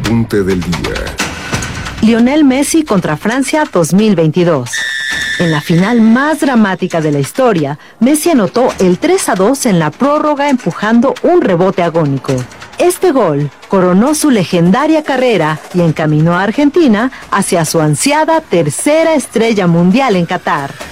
apunte del día. Lionel Messi contra Francia 2022. En la final más dramática de la historia, Messi anotó el 3-2 en la prórroga empujando un rebote agónico. Este gol coronó su legendaria carrera y encaminó a Argentina hacia su ansiada tercera estrella mundial en Qatar.